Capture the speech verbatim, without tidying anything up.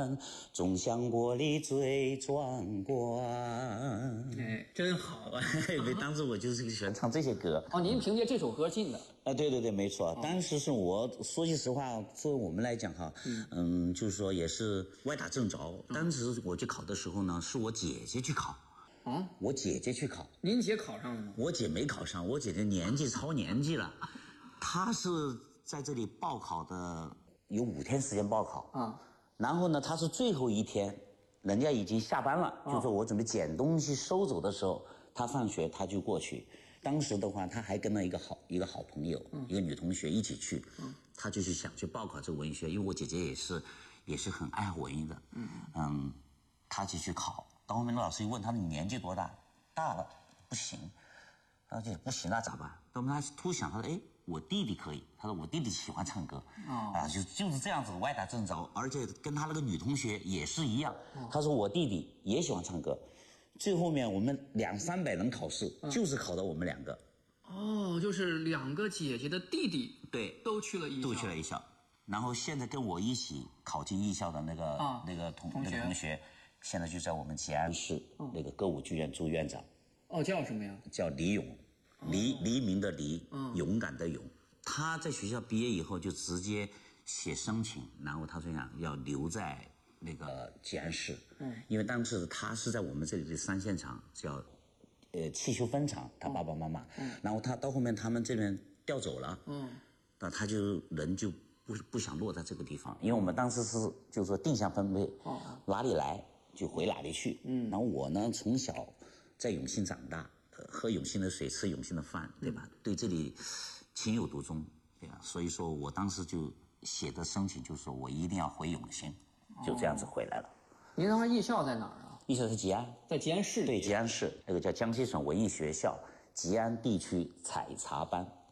观，总想国里最壮观。 哎，真好啊！ 当时我就是喜欢唱这些歌。 哦，您凭借这首歌进的？ 啊，对对对，没错。哦、当时是我说句实话，作为我们来讲哈，嗯, 嗯，就是说也是歪打正着。当时我去考的时候呢，是我姐姐去考。 啊， 我姐姐去考。 您姐考上了吗？ 我姐没考上，我姐姐年纪超年纪了，她是在这里报考的，有五天时间报考啊。然后呢，她是最后一天，人家已经下班了，啊、就说我准备捡东西收走的时候，她放学她就过去。当时的话，她还跟了一个好一个好朋友，嗯、一个女同学一起去，嗯、她就去想去报考这个文学，因为我姐姐也是也是很爱文的，嗯嗯，她就去考。到后面老师一问他你年纪多大，大了不行，他说不行那咋办？到后面他突想他说哎我弟弟可以，他说我弟弟喜欢唱歌，哦、啊就就是这样子歪打正着，而且跟他那个女同学也是一样，哦、他说我弟弟也喜欢唱歌，最后面我们两三百人考试，嗯、就是考到我们两个。 哦，就是两个姐姐的弟弟， 对， 都去了艺校， 都去了艺校，然后现在跟我一起考进艺校的那个、啊、那个同同学那个同学。现在就在我们吉安市那个歌舞剧院做院长。 哦，叫什么呀？ 叫李勇，黎黎明的黎，嗯、勇敢的勇。他在学校毕业以后就直接写申请，然后他说想要留在那个吉安市，嗯，因为当时他是在我们这里的三线厂叫呃汽修分厂，他爸爸妈妈，嗯，然后他到后面他们这边调走了，嗯，那他就人就不不想落在这个地方，因为我们当时是就是说定向分配，哦，哪里来就回哪里去，嗯，然后我呢从小在永信长大，呃，喝永信的水，吃永信的饭，对吧？嗯、对这里情有独钟，对吧？所以说我当时就写的申请，就是说我一定要回永信，就这样子回来了。 您当时艺校在哪儿啊？ 艺校在吉安， 在吉安市。 对，吉安市那个叫江西省文艺学校吉安地区采茶班。